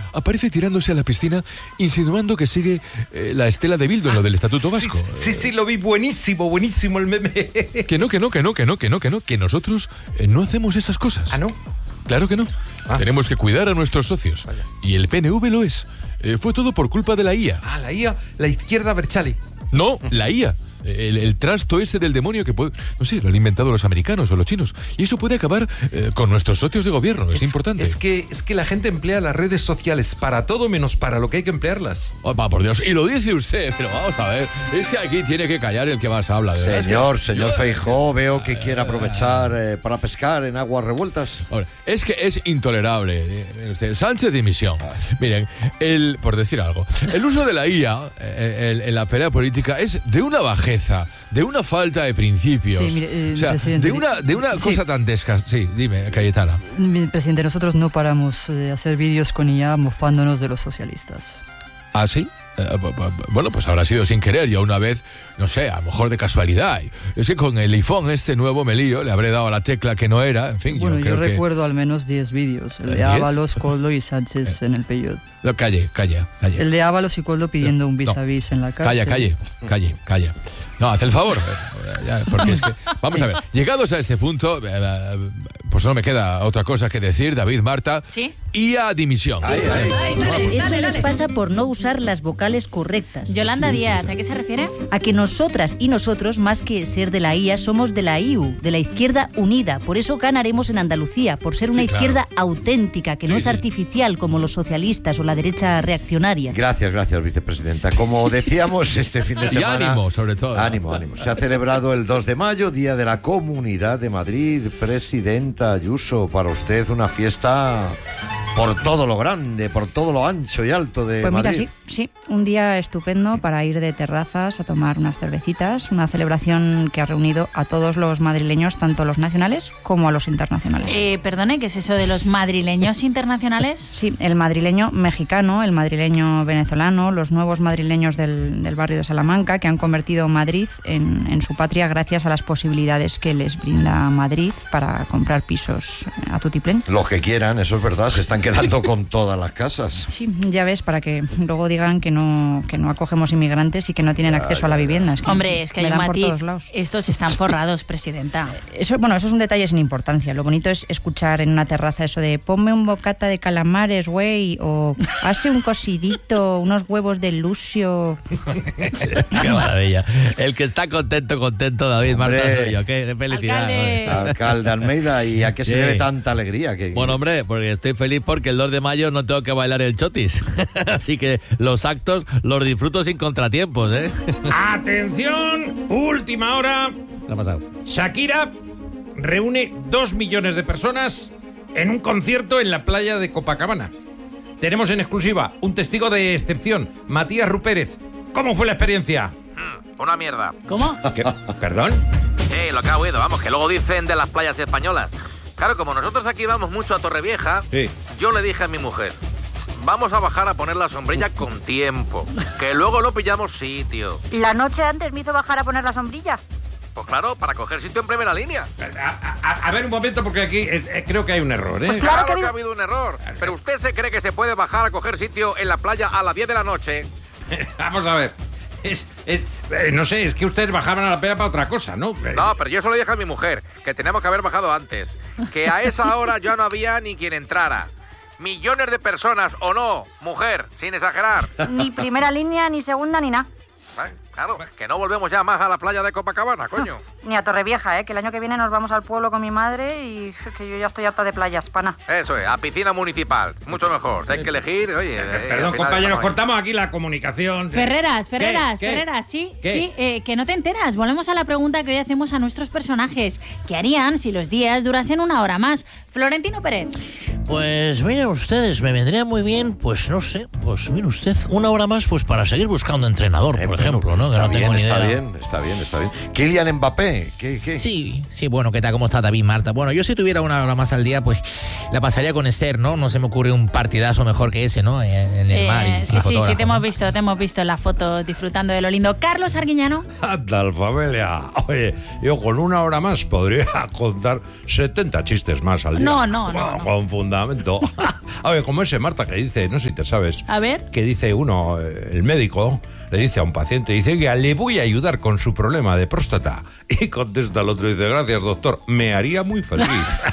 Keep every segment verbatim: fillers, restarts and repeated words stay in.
aparece tirándose a la piscina insinuando que sigue eh, la estela de Bildu en lo del Estatuto Vasco. Sí, sí, sí, lo vi buenísimo, buenísimo el meme. Que no, que no, que no, que no, que no, que no, que nosotros eh, no hacemos esas cosas. ¿Ah, no? Claro que no. Ah. Tenemos que cuidar a nuestros socios. Vaya. Y el P N V lo es. Eh, fue todo por culpa de la I A. Ah, la I A, la izquierda Berchale. No, la I A. El, el trasto ese del demonio que puede, no sé, lo han inventado los americanos o los chinos. Y eso puede acabar eh, con nuestros socios de gobierno, es, es importante. Es que, es que la gente emplea las redes sociales para todo menos para lo que hay que emplearlas. Oh, va, por Dios, y lo dice usted, pero vamos a ver, es que aquí tiene que callar el que más habla. ¿Verdad? Señor, es que, señor yo, Feijóo, veo que quiere aprovechar eh, para pescar en aguas revueltas. Hombre, es que es intolerable. Eh, usted, Sánchez dimisión. Miren, el, por decir algo, el uso de la I A eh, en, en la pelea política es de una bajeza, de una falta de principios. Sí, mire, eh, o sea, de una, de una sí. cosa tan descas... Sí, dime, Cayetana. Presidente, nosotros no paramos de hacer vídeos con I A mofándonos de los socialistas. ¿Ah, sí? Eh, bueno, pues habrá sido sin querer, ya una vez, no sé, a lo mejor de casualidad. Es que con el iPhone este nuevo me lío, le habré dado a la tecla que no era, en fin. Bueno, yo, yo creo recuerdo que... al menos diez vídeos, el de ¿diez? Ábalos, Koldo y Sánchez en el Peyot. No, calle, calla, calla. El de Ábalos y Koldo pidiendo un vis no. a vis en la calle. Calla, calle, calle, calla. No, haz el favor, porque es que, vamos sí. a ver, llegados a este punto, pues no me queda otra cosa que decir, David, Marta, ¿sí? I A dimisión. Ay, ay, ay, ay, Eso les pasa por no usar las vocales correctas. Yolanda Díaz, ¿a qué se refiere? A que nosotras y nosotros, más que ser de la I A, somos de la I U, de la Izquierda Unida. Por eso ganaremos en Andalucía, por ser una sí, claro. izquierda auténtica, que sí, no es sí. artificial como los socialistas o la derecha reaccionaria. Gracias, gracias, vicepresidenta. Como decíamos, este fin de semana... Y ánimo, sobre todo. Ánimo, ánimo. Se ha celebrado el dos de mayo, Día de la Comunidad de Madrid. Presidenta Ayuso, para usted una fiesta por todo lo grande, por todo lo ancho y alto de pues Madrid. Pues mira, sí, sí, un día estupendo para ir de terrazas a tomar unas cervecitas, una celebración que ha reunido a todos los madrileños, tanto los nacionales como a los internacionales. Eh, perdone, ¿qué es eso de los madrileños internacionales? Sí, el madrileño mexicano, el madrileño venezolano, los nuevos madrileños del, del barrio de Salamanca, que han convertido Madrid en, en su patria gracias a las posibilidades que les brinda Madrid para comprar pisos a tutiplén. Los que quieran, eso es verdad, se están quedando con todas las casas. Sí, ya ves, para que luego digan que no, que no acogemos inmigrantes y que no tienen acceso a la vivienda. Es que Hombre, es que hay un matiz, estos están forrados, presidenta. Eso, bueno, eso es un detalle sin importancia. Lo bonito es escuchar en una terraza eso de ponme un bocata de calamares, güey, o hace un cocidito, unos huevos de lucio. Qué maravilla. El que está contento, contento, David, Marta, soy yo. Qué felicidad. Alcalde. Alcalde Almeida, ¿y a qué se sí. debe tanta alegría? Que... Bueno, hombre, porque estoy feliz porque el dos de mayo no tengo que bailar el chotis. Así que los actos los disfruto sin contratiempos, ¿eh? ¡Atención! Última hora. ¿Qué ha pasado? Shakira reúne dos millones de personas en un concierto en la playa de Copacabana. Tenemos en exclusiva un testigo de excepción, Matías Rupérez. ¿Cómo fue la experiencia? Mm, una mierda. ¿Cómo? ¿Qué? ¿Perdón? Eh, lo que ha oído, vamos, que luego dicen de las playas españolas. Claro, como nosotros aquí vamos mucho a Torrevieja, sí. Yo le dije a mi mujer, vamos a bajar a poner la sombrilla con tiempo, que luego no pillamos sitio. ¿La noche antes me hizo bajar a poner la sombrilla? Pues claro, para coger sitio en primera línea. A, a, a ver un momento, porque aquí eh, creo que hay un error, ¿eh? Pues claro, claro que, que ha habido un error. Pero usted se cree que se puede bajar a coger sitio en la playa a las diez de la noche. Vamos a ver. Es, es, eh, no sé, es que ustedes bajaban a la playa para otra cosa, ¿no? No, pero yo se lo dije a mi mujer, que teníamos que haber bajado antes. Que a esa hora ya no había ni quien entrara. Millones de personas, o no, mujer, sin exagerar. Ni primera línea, ni segunda, ni nada. ¿Eh? Claro, que no volvemos ya más a la playa de Copacabana, coño. Ni a Torrevieja, ¿eh? Que el año que viene nos vamos al pueblo con mi madre y que yo ya estoy harta de playas, pana. Eso es, a piscina municipal, mucho mejor. Si hay que elegir, oye... Eh, Perdón, compañeros, cortamos aquí la comunicación. Ferreras, Ferreras, ¿Qué? ¿Qué? Ferreras, sí, ¿Qué? sí, eh, que no te enteras. Volvemos a la pregunta que hoy hacemos a nuestros personajes. ¿Qué harían si los días durasen una hora más? Florentino Pérez. Pues miren ustedes, me vendría muy bien, pues no sé, pues mire usted, una hora más pues para seguir buscando entrenador, por ejemplo, ¿no? Que está no bien, tengo ni está idea. bien, está bien, está bien. Kylian Mbappé, ¿qué, qué? Sí, sí, bueno, ¿qué tal? ¿Cómo está David, Marta? Bueno, yo si tuviera una hora más al día, pues la pasaría con Esther, ¿no? No se me ocurre un partidazo mejor que ese, ¿no? En, en el Eh, mar y sí, sin sí, sí, fotógrafo, te hemos ¿no? visto, te hemos visto en la foto disfrutando de lo lindo. Carlos Arguiñano. Anda, familia. Oye, yo con una hora más podría contar setenta chistes más al día. No, no, no, Con, no. con fundamento. Oye, como ese Marta que dice, no sé si te sabes. A ver. Que dice uno, eh, el médico, le dice a un paciente, dice, oiga, le voy a ayudar con su problema de próstata. Y contesta el otro, dice, gracias, doctor, me haría muy feliz.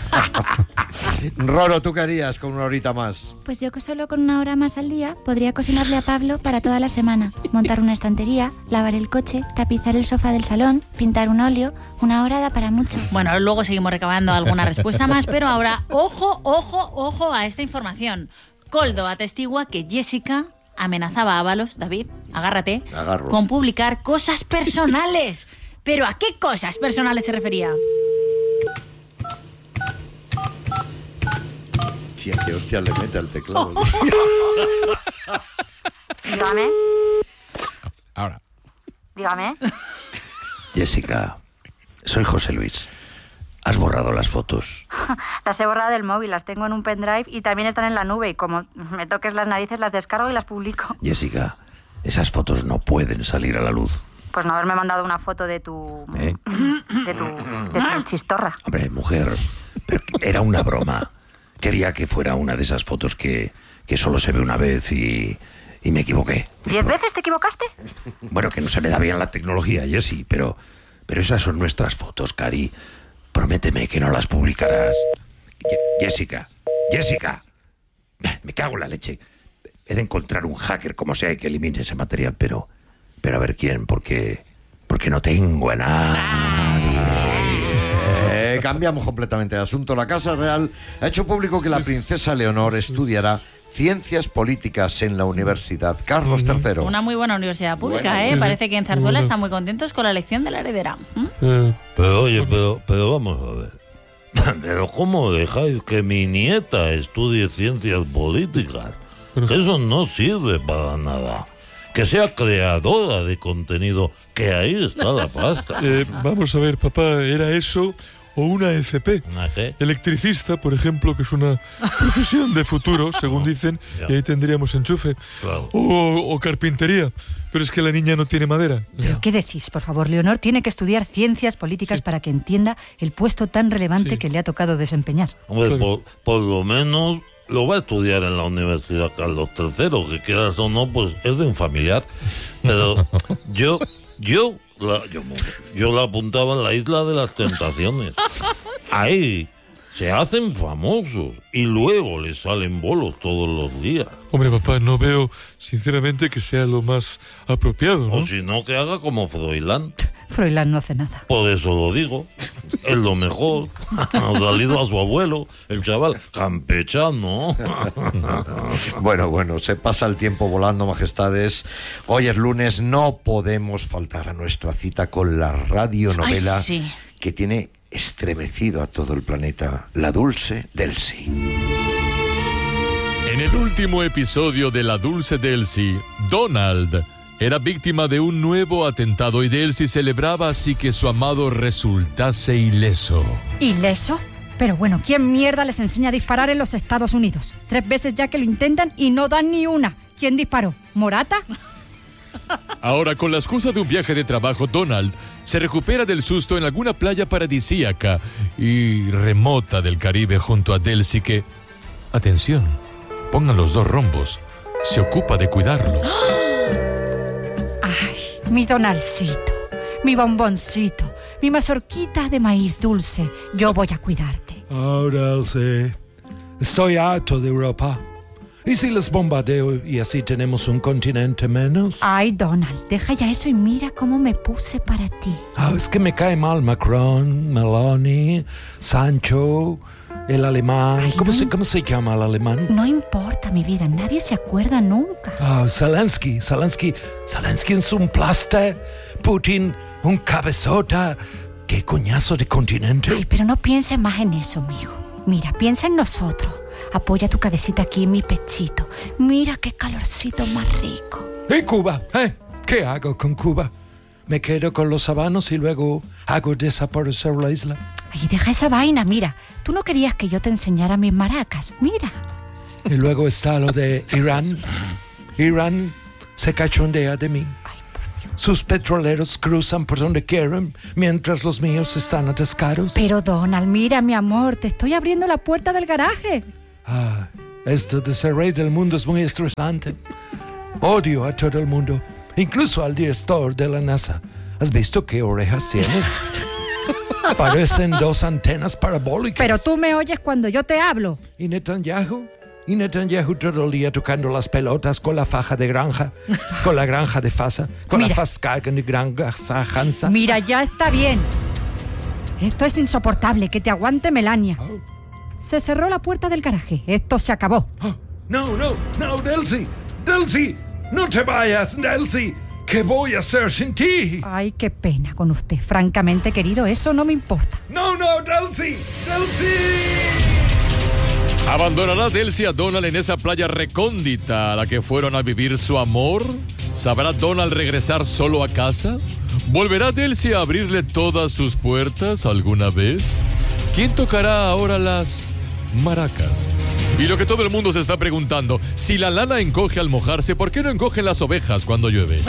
Roro, ¿tú qué harías con una horita más? Pues yo que solo con una hora más al día podría cocinarle a Pablo para toda la semana, montar una estantería, lavar el coche, tapizar el sofá del salón, pintar un óleo. Una hora da para mucho. Bueno, luego seguimos recabando alguna respuesta más, pero ahora, ojo, ojo, ojo a esta información. Coldo atestigua que Jessica amenazaba a Ábalos, David, agárrate, Agarro. con publicar cosas personales. ¿Pero a qué cosas personales se refería? Tía, qué hostia le mete al teclado. Dígame, Ahora. dígame. Jessica, soy José Luis. ¿Has borrado las fotos? Las he borrado del móvil, las tengo en un pendrive y también están en la nube. Y como me toques las narices, las descargo y las publico. Jessica, esas fotos no pueden salir a la luz. Pues no haberme mandado una foto de tu... ¿Eh? de tu... de tu chistorra. Hombre, mujer, pero era una broma. Quería que fuera una de esas fotos que, que solo se ve una vez y, y me equivoqué. ¿Diez veces te equivocaste? Bueno, que no se me da bien la tecnología, Jessie, pero, pero esas son nuestras fotos, Cari. Prométeme que no las publicarás. Ye- Jessica, Jessica, me cago en la leche. He de encontrar un hacker como sea y que elimine ese material, pero, pero a ver quién, porque, porque no tengo a nadie. Eh, cambiamos completamente de asunto. La Casa Real ha hecho público que la princesa Leonor estudiará Ciencias Políticas en la Universidad Carlos tercero. Una muy buena universidad pública, Bueno. ¿eh? Parece que en Zarzuela están muy contentos con la elección de la heredera. ¿Mm? Pero oye, pero, pero vamos a ver. Pero ¿cómo dejáis que mi nieta estudie ciencias políticas? Que eso no sirve para nada. Que sea creadora de contenido, que ahí está la pasta. Eh, vamos a ver, papá, ¿era eso o una F P? ¿Una qué? Electricista, por ejemplo, que es una profesión de futuro, según dicen, y ahí tendríamos enchufe. Claro. O, o carpintería, pero es que la niña no tiene madera. ¿Pero qué decís? Por favor, Leonor tiene que estudiar ciencias políticas para que entienda el puesto tan relevante Sí. que le ha tocado desempeñar. Hombre, por, por lo menos lo va a estudiar en la Universidad Carlos tercero, que quieras o no, pues es de un familiar. Pero yo, yo, la, yo, yo la apuntaba en la Isla de las Tentaciones. Ahí se hacen famosos y luego les salen bolos todos los días. Hombre, papá, no veo, sinceramente, que sea lo más apropiado, ¿no? O si no, que haga como Froilán. Froilán no hace nada. Por eso lo digo. Es lo mejor. Ha salido a su abuelo, el chaval campechano. Bueno, bueno, se pasa el tiempo volando, majestades. Hoy es lunes, no podemos faltar a nuestra cita con la radionovela Ay, sí. que tiene estremecido a todo el planeta, La Dulce Delcy. En el último episodio de La Dulce Delcy, Donald era víctima de un nuevo atentado y Delcy celebraba así que su amado resultase ileso. ¿Ileso? Pero bueno, ¿quién mierda les enseña a disparar en los Estados Unidos? Tres veces ya que lo intentan y no dan ni una. ¿Quién disparó? ¿Morata? Ahora, con la excusa de un viaje de trabajo, Donald se recupera del susto en alguna playa paradisíaca y remota del Caribe junto a Delcy que, atención, pongan los dos rombos, se ocupa de cuidarlo. Ay, mi Donaldcito, mi bomboncito, mi mazorquita de maíz dulce. Yo voy a cuidarte. Ahora sé. Estoy harto de Europa. ¿Y si los bombardeo y así tenemos un continente menos? Ay, Donald, deja ya eso y mira cómo me puse para ti. Ah, es que me cae mal Macron, Meloni, Sancho, el alemán. Ay, ¿Cómo, no. se, ¿Cómo se llama el alemán? No importa, mi vida, nadie se acuerda nunca. Ah, Zelensky, Zelensky. Zelensky es un plaster. Putin, un cabezota. ¿Qué coñazo de continente? Ay, pero no pienses más en eso, mijo. Mira, piensa en nosotros. Apoya tu cabecita aquí en mi pechito. Mira qué calorcito más rico. ¿Y Cuba? ¿Eh? ¿Qué hago con Cuba? me quedo con los habanos y luego hago desaparecer la isla. Ay, deja esa vaina, mira. Tú no querías que yo te enseñara mis maracas, mira. Y luego está lo de Irán. Irán se cachondea de mí. Sus petroleros cruzan por donde quieren, mientras los míos están atascados. Pero Donald, mira, mi amor, te estoy abriendo la puerta del garaje. Ah, esto de ser rey del mundo es muy estresante. Odio a todo el mundo, incluso al director de la NASA. ¿Has visto qué orejas tiene? Parecen dos antenas parabólicas. Pero tú me oyes cuando yo te hablo. ¿Y Netanyahu? Y Netanyahu todo el día tocando las pelotas con la faja de granja, con la granja de Fasa, con Mira. la Faskagen de granja Hansa. Mira, ya está bien. Esto es insoportable, que te aguante Melania. Oh. Se cerró la puerta del garaje. Esto se acabó. Oh. No, no, no, Delcy. Delcy, no te vayas, Delcy. ¿Qué voy a hacer sin ti? Ay, qué pena con usted. Francamente, querido, eso no me importa. No, no, Delcy, Delcy. ¿Abandonará Delcy a Donald en esa playa recóndita a la que fueron a vivir su amor? ¿Sabrá Donald regresar solo a casa? ¿Volverá Delcy a abrirle todas sus puertas alguna vez? ¿Quién tocará ahora las maracas? Y lo que todo el mundo se está preguntando, si la lana encoge al mojarse, ¿por qué no encogen las ovejas cuando llueve?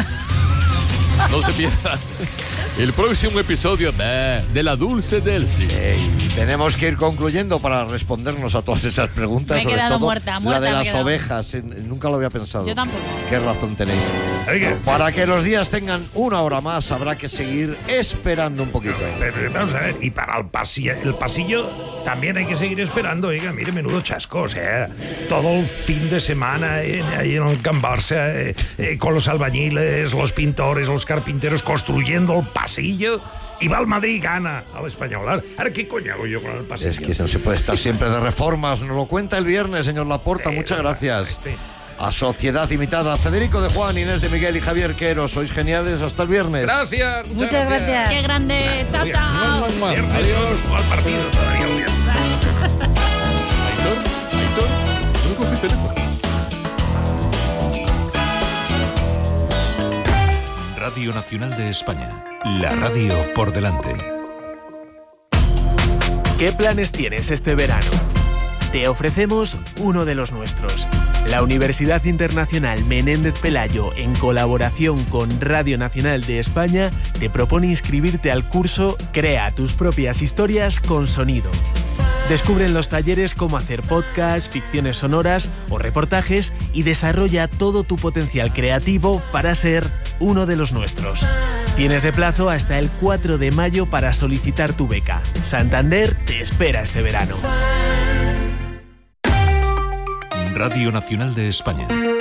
No se pierdan el próximo episodio de, de La Dulce Delcy. Hey, tenemos que ir concluyendo para respondernos a todas esas preguntas. Me he sobre quedado todo muerta, muerta la de me he las quedado. ovejas. eh, Nunca lo había pensado. Yo tampoco. Qué razón tenéis. Para que los días tengan una hora más, habrá que seguir esperando un poquito. Pero, pero, vamos a ver, y para el pasillo, el pasillo también hay que seguir esperando. Oiga, mire, menudo chasco, o sea, todo el fin de semana eh, ahí en el Can Barça, eh, eh, con los albañiles, los pintores, los carpinteros construyendo el pasillo. Y va al Madrid y gana al Español. Ahora, ¿qué coño hago yo con el pasillo? Es que no se puede estar siempre de reformas. Nos lo cuenta el viernes, señor Laporta. Muchas gracias. A Sociedad Imitada, Federico de Juan, Inés de Miguel y Javier Quero. Sois geniales. Hasta el viernes. Gracias. Muchas gracias. Qué grande. Chao, chao. Adiós. Al partido todavía el viernes. ¿No coges el teléfono? Radio Nacional de España. La radio por delante. ¿Qué planes tienes este verano? Te ofrecemos uno de los nuestros. La Universidad Internacional Menéndez Pelayo, en colaboración con Radio Nacional de España, te propone inscribirte al curso Crea tus propias historias con sonido. Descubre en los talleres cómo hacer podcasts, ficciones sonoras o reportajes y desarrolla todo tu potencial creativo para ser uno de los nuestros. Tienes de plazo hasta el cuatro de mayo para solicitar tu beca. Santander te espera este verano. Radio Nacional de España.